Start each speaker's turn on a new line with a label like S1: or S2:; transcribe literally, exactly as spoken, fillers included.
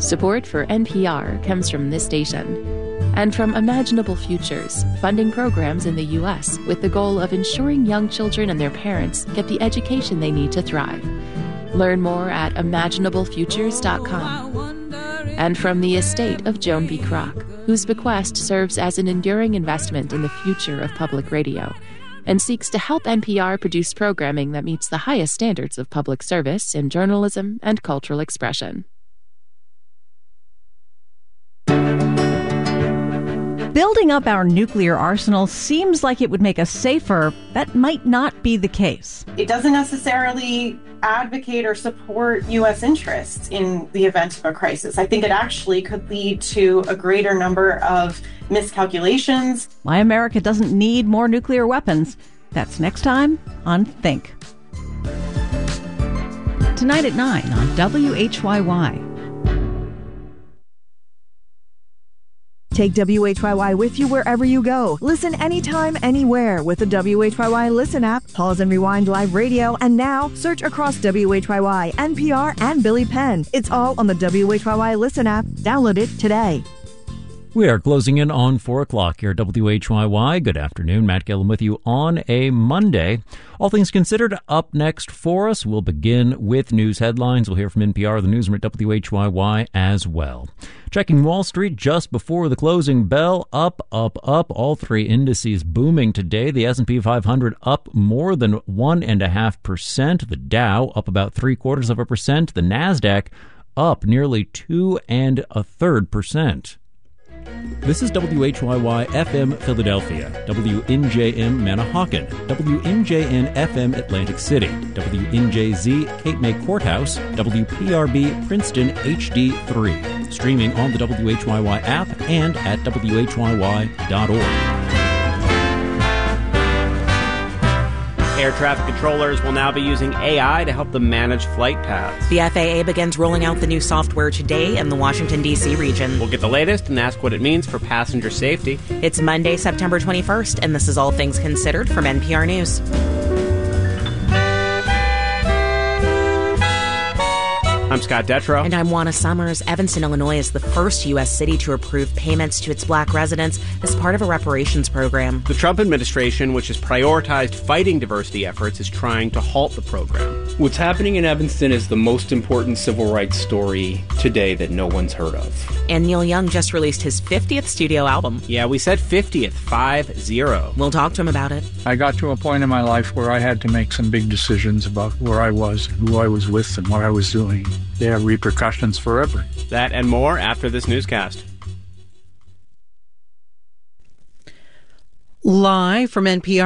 S1: Support for N P R comes from this station and from Imaginable Futures, funding programs in the U S with the goal of ensuring young children and their parents get the education they need to thrive. Learn more at imaginable futures dot com. And from the estate of Joan B. Kroc, whose bequest serves as an enduring investment in the future of public radio and seeks to help N P R produce programming that meets the highest standards of public service in journalism and cultural expression.
S2: Building up our nuclear arsenal seems like it would make us safer. That might not be the case.
S3: It doesn't necessarily advocate or support U S interests in the event of a crisis. I think it actually could lead to a greater number of miscalculations.
S2: Why America doesn't need more nuclear weapons. That's next time on Think. Tonight at nine on W H Y Y.
S4: Take W H Y Y with you wherever you go. Listen anytime, anywhere with the W H Y Y Listen app. Pause and rewind live radio. And now, search across W H Y Y, N P R, and Billy Penn. It's all on the W H Y Y Listen app. Download it today.
S5: We are closing in on four o'clock here at W H Y Y. Good afternoon. Matt Gillen with you on a Monday. All things considered, up next for us, we'll begin with news headlines. We'll hear from N P R, the newsroom at W H Y Y as well. Checking Wall Street just before the closing bell, up, up, up. All three indices booming today. The S and P five hundred up more than one and a half percent. The Dow up about three quarters of a percent. The Nasdaq up nearly two and a third percent. This is W H Y Y F M Philadelphia, W N J M Manahawkin, W N J N F M Atlantic City, W N J Z Cape May Courthouse, W P R B Princeton H D three. Streaming on the W H Y Y app and at W H Y Y dot org.
S6: Air traffic controllers will now be using A I to help them manage flight paths.
S7: The F A A begins rolling out the new software today in the Washington, D C region.
S6: We'll get the latest and ask what it means for passenger safety.
S7: It's Monday, September twenty-first, and this is All Things Considered from N P R News.
S6: I'm Scott Detrow.
S7: And I'm Juana Summers. Evanston, Illinois is the first U S city to approve payments to its black residents as part of a reparations program.
S6: The Trump administration, which has prioritized fighting diversity efforts, is trying to halt the program.
S8: What's happening in Evanston is the most important civil rights story today that no one's heard of.
S7: And Neil Young just released his fiftieth studio album.
S6: Yeah, we said fiftieth, five zero.
S7: We'll talk to him about it.
S9: I got to a point in my life where I had to make some big decisions about where I was, who I was with, and what I was doing. They have repercussions forever.
S6: That and more after this newscast.
S10: Live from N P R.